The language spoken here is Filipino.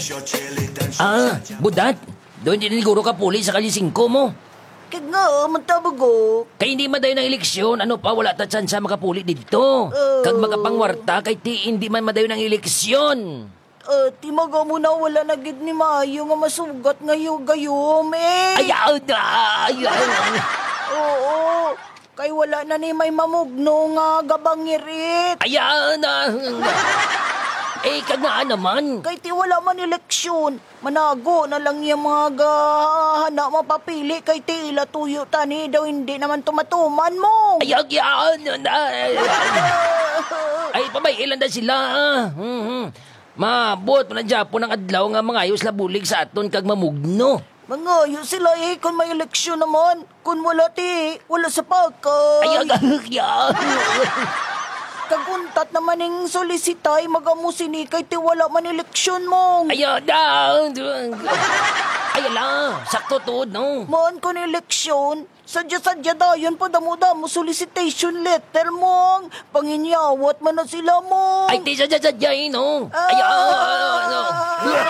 Budat, doon din niguro ka puli sa kalye 5 mo. Kag nga, matabago. Kay hindi madayon ng eleksyon, ano pa, wala ta tsansa makapuli dito. Kag magapangwarta, kay ti hindi man madayon ng eleksyon. Timaga mo na wala na gid ni Mayo nga masugat ngayon gayom eh. Ayaw na! Oo, kay wala na ni may mamugno nga gabangirit. Ayaw na! Kag nga naman. Kay ti wala man eleksyon, manago na lang yung mga gahana mapapili kay ti ila tuyo tani daw hindi naman tumatuman mo. Ayaw na! Ay, pabayilan na sila. Mabot mo na Japo ng adlaw nga mga ayos labulig sa aton kag mamugno. Mga yun sila kung may eleksyon naman. Kung wala ti, wala sa pagka. Ayaw. Kaguntat naman ng solisitay magamusini kay ti wala man eleksyon mo. Ayaw na! Ayala, sakto tuod, no? Maan ko ni eleksyon, sadya-sadya dayon pa damo-damo solicitation letter mo. Panginyawat man na sila mo. Ay, ti sadya-sadya, no? Ayaw!